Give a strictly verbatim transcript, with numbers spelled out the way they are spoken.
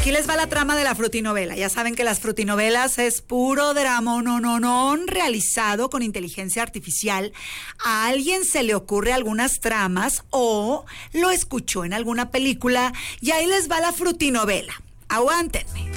aquí les va la trama de la frutinovela. Ya saben que las frutinovelas es puro drama, no, no, no, realizado con inteligencia artificial. A alguien se le ocurre algunas tramas o lo escuchó en alguna película y ahí les va la frutinovela. Aguántenme.